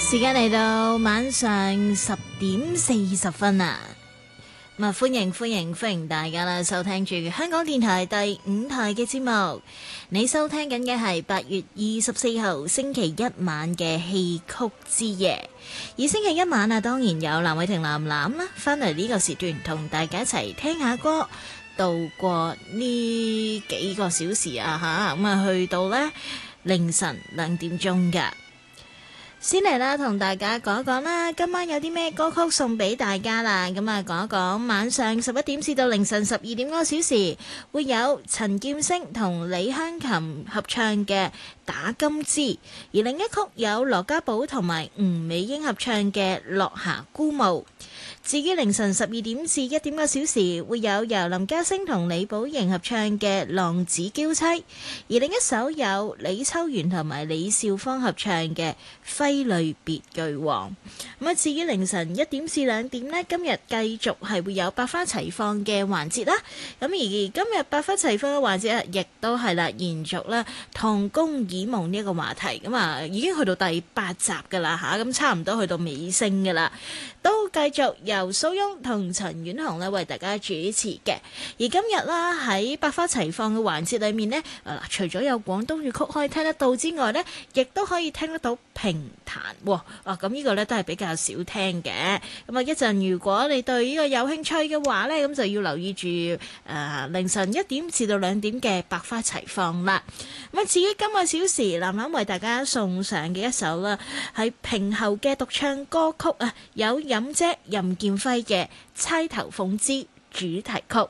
時間嚟到晚上10:40啊！歡迎大家啦，收聽住香港電台第5台嘅節目。你收聽緊嘅係8月24號星期一晚嘅戲曲之夜。而星期一晚啊，當然有藍偉霆藍藍啦，翻嚟呢個時段同大家一齊聽下歌，度過呢幾個小時啊吓，咁啊去到呢凌晨2點鐘噶。先嚟啦，同大家講一講啦，今晚有啲咩歌曲送俾大家啦。咁啊，講一講晚上11點至到凌晨12點嗰個小時，會有陳劍聲同李香琴合唱嘅《打金枝》，而另一曲有羅家寶同埋吳美英合唱嘅《落霞孤鶩》。至於凌晨12點至1點個小時，會有由林家聲同李寶瑩合唱嘅《浪子嬌妻》，而另一首有李秋元同埋李少芳合唱嘅《揮淚別句王》。咁啊，至於凌晨1點至2點呢，今日繼續係會有百花齊放嘅環節啦。咁而今日百花齊放嘅環節亦都係啦，延續啦唐宮爾夢呢一個話題。咁啊，已經去到第8集噶啦吓，咁差唔多去到尾聲噶啦，都繼續由蘇翁同陳婉紅咧為大家主持嘅。而今日啦喺百花齊放嘅環節裏面呢，除咗有廣東粵曲可以聽得到之外呢，亦都可以聽得到評彈喎。咁呢個呢都係比較少聽嘅。咁啊，一陣如果你對呢個有興趣嘅話呢，咁就要留意住凌晨1點至到2點嘅百花齊放啦。咁啊，至於今個小時藍藍為大家送上嘅一首啦，係平喉嘅獨唱歌曲啊，有飲姐任劍輝嘅《釵頭鳳之》主題曲。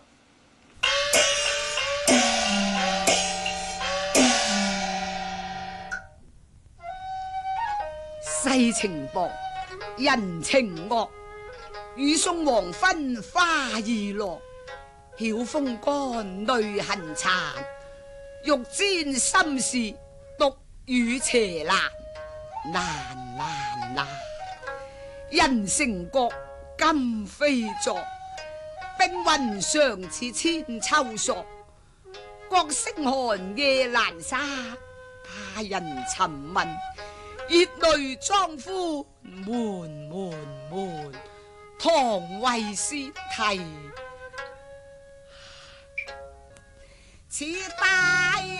世情薄，人情惡，雨送黃昏花易落，曉風乾淚痕殘，欲簪心事獨語斜難，難。人成國今非昨，冰雲上似千秋索，角聲寒夜闌珊，他人尋問，熱淚裝夫悶，唐為先題此大